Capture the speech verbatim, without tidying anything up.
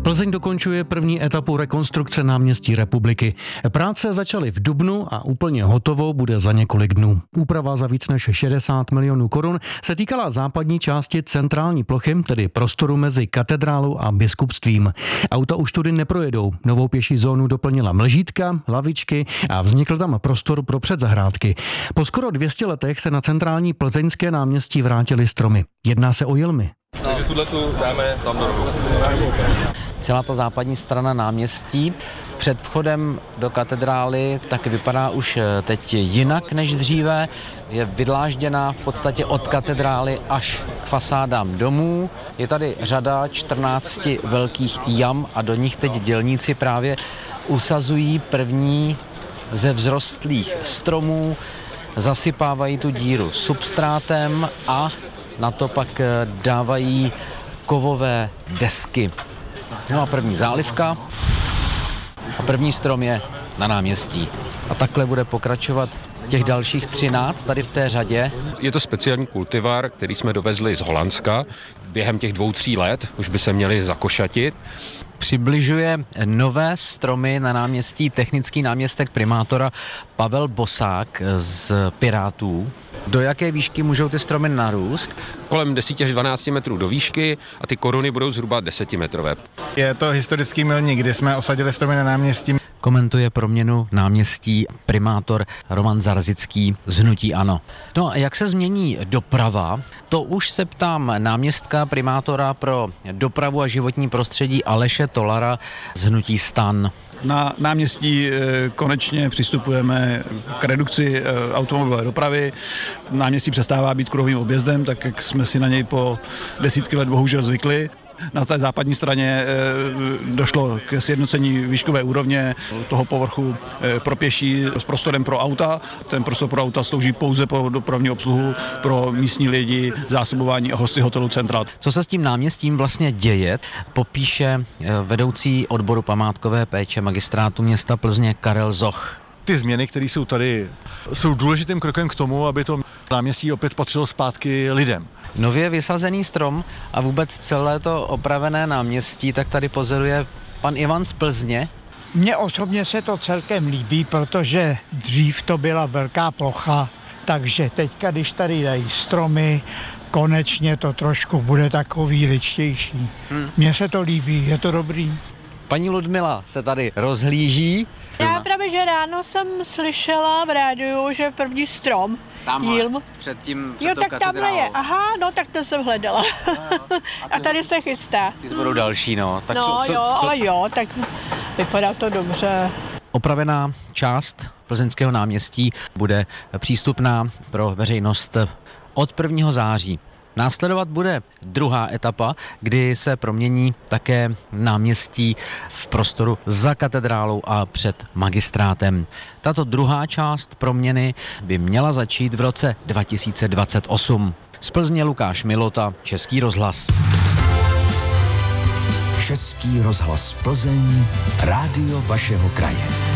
Plzeň dokončuje první etapu rekonstrukce náměstí Republiky. Práce začaly v dubnu a úplně hotovo bude za několik dnů. Úprava za víc než šedesát milionů korun se týkala západní části centrální plochy, tedy prostoru mezi katedrálou a biskupstvím. Auta už tudy neprojedou. Novou pěší zónu doplnila mlžítka, lavičky a vznikl tam prostor pro předzahrádky. Po skoro dvě stě letech se na centrální plzeňské náměstí vrátily stromy. Jedná se o jilmy. Takže tuhletu dáme tam do rohu. Celá ta západní strana náměstí před vchodem do katedrály tak vypadá už teď jinak než dříve. Je vydlážděná v podstatě od katedrály až k fasádám domů. Je tady řada čtrnácti velkých jam a do nich teď dělníci právě usazují první ze vzrostlých stromů, zasypávají tu díru substrátem a na to pak dávají kovové desky. No a první zálivka a první strom je na náměstí. A takhle bude pokračovat těch dalších třináct tady v té řadě. Je to speciální kultivar, který jsme dovezli z Holandska. Během těch dvou, tří let už by se měli zakošatit. Přibližuje nové stromy na náměstí technický náměstek primátora Pavel Bosák z Pirátů. Do jaké výšky můžou ty stromy narůst? Kolem deset až dvanáct metrů do výšky a ty koruny budou zhruba desetimetrové. Je to historický milník, kdy jsme osadili stromy na náměstí. Komentuje proměnu náměstí primátor Roman Zarzický z hnutí ANO. No a jak se změní doprava? To už se ptám náměstka primátora pro dopravu a životní prostředí Aleše Tolara z hnutí STAN. Na náměstí konečně přistupujeme k redukci automobilové dopravy. Náměstí přestává být kruhovým objezdem, tak jak jsme si na něj po desítky let bohužel zvykli. Na té západní straně došlo k sjednocení výškové úrovně toho povrchu pro pěší s prostorem pro auta. Ten prostor pro auta slouží pouze pro dopravní obsluhu, pro místní lidi, zásobování a hosty hotelu Central. Co se s tím náměstím vlastně děje, popíše vedoucí odboru památkové péče magistrátu města Plzně Karel Zoch. Ty změny, které jsou tady, jsou důležitým krokem k tomu, aby to náměstí opět patřilo zpátky lidem. Nově vysazený strom a vůbec celé to opravené náměstí, tak tady pozoruje pan Ivan z Plzně. Mně osobně se to celkem líbí, protože dřív to byla velká plocha, takže teďka, když tady dají stromy, konečně to trošku bude takový ličtější. Hmm. Mně se to líbí, je to dobrý. Paní Ludmila se tady rozhlíží. Já právě, že ráno jsem slyšela v rádiu, že první strom, jilm. Před tím, před jo, tak katedrálou. Tamhle je, aha, no tak to jsem hledala. No, jo. A, a tady se chystá. Ty budou další, no. Tak no co, co, jo, co? ale jo, tak vypadá to dobře. Opravená část plzeňského náměstí bude přístupná pro veřejnost od prvního září. Následovat bude druhá etapa, kdy se promění také náměstí v prostoru za katedrálou a před magistrátem. Tato druhá část proměny by měla začít v roce dva tisíce dvacet osm. Z Plzně Lukáš Milota, Český rozhlas. Český rozhlas Plzeň, rádio vašeho kraje.